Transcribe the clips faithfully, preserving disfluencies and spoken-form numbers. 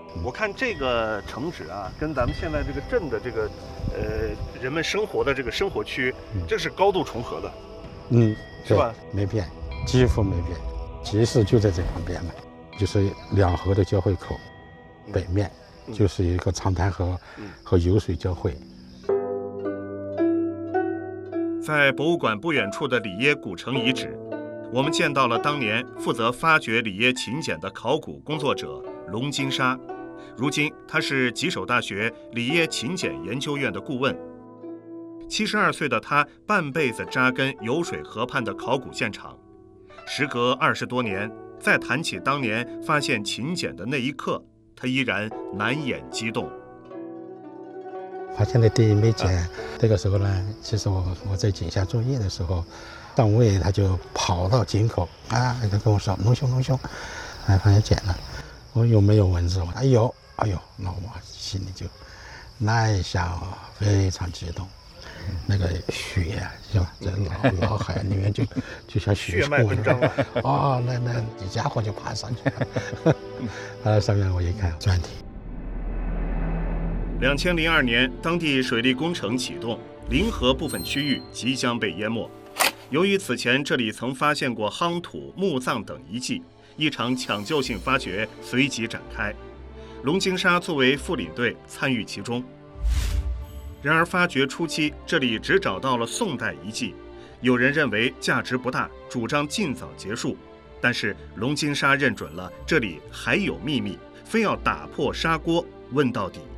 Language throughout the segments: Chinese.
我看这个城址啊，跟咱们现在这个镇的这个，呃，人们生活的这个生活区，这是高度重合的， 嗯， 是吧？ 没变，几乎没变，集市就在这旁边嘛，就是两河的交汇口，北面就是一个长滩河和油水交汇。 在博物馆不远处的里耶古城遗址，我们见到了当年负责发掘里耶秦简的考古工作者龙金沙。如今，他是吉首大学里耶秦简研究院的顾问。七十二岁的他，半辈子扎根油水河畔的考古现场。时隔二十多年，再谈起当年发现秦简的那一刻，他依然难掩激动。 发现的第一枚简，这个时候呢，其实我我在井下作业的时候，上尉他就跑到井口啊，他跟我说：“龙兄，龙兄，哎，发现简了。”我有没有文字？我说：“哎呦，哎呦！”那我心里就那一下啊，非常激动，那个血啊，是吧？在脑脑海里面就就像血脉喷张了。 哦，那那你家伙就爬上去了。爬到上面我一看，钻体。 两千零二年，当地水利工程启动，临河部分区域即将被淹没。由于此前这里曾发现过夯土、墓葬等遗迹，一场抢救性发掘随即展开。龙金沙作为副领队参与其中。然而发掘初期，这里只找到了宋代遗迹，有人认为价值不大，主张尽早结束。但是龙金沙认准了这里还有秘密，非要打破砂锅问到底。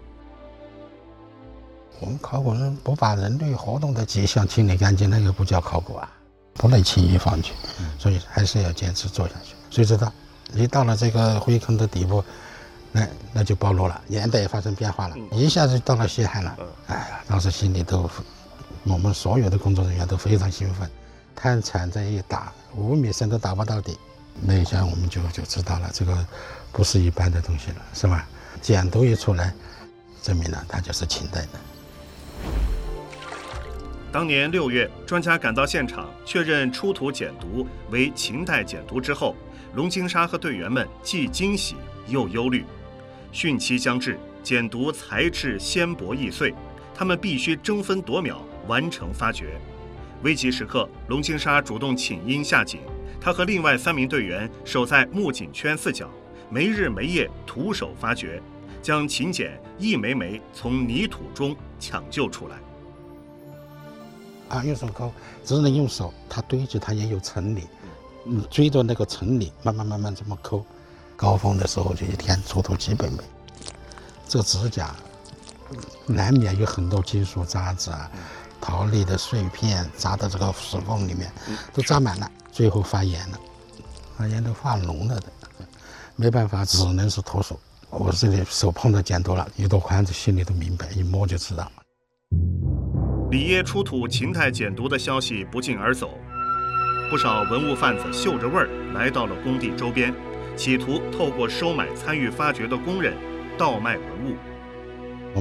我们考古人不把人类活动的迹象清理干净，那个不叫考古啊，不能轻易放弃，所以还是要坚持做下去。谁知道一到了这个灰坑的底部，那那就暴露了，年代也发生变化了，一下子到了西汉了。哎呀，当时心里都，我们所有的工作人员都非常兴奋。探铲这一打，五米深都打不到底，那一下我们就就知道了，这个不是一般的东西了，是吧？简牍一出来，证明了它就是秦代的。 当年六月，专家赶到现场，确认出土简牍为秦代简牍之后，龙金沙和队员们既惊喜又忧虑。汛期将至，简牍材质纤薄易碎，他们必须争分夺秒完成发掘。危急时刻，龙金沙主动请缨下井，他和另外三名队员守在木井圈四角，没日没夜徒手发掘，将秦简一枚枚从泥土中抢救出来。 啊，用手抠，只能用手，它堆积，它也有层理，嗯，追着那个层理，慢慢慢慢这么抠。高峰的时候就一天出土几百枚，这指甲难免有很多金属渣子啊、陶粒的碎片扎到这个石缝里面，都扎满了，最后发炎了，发炎都发脓了的，没办法，只能是徒手。我这里手碰到简牍了，一多宽，心里都明白，一摸就知道了。 里耶出土秦代简牍的消息不胫而走，不少文物贩子嗅着味儿来到了工地周边，企图透过收买参与发掘的工人倒卖文物。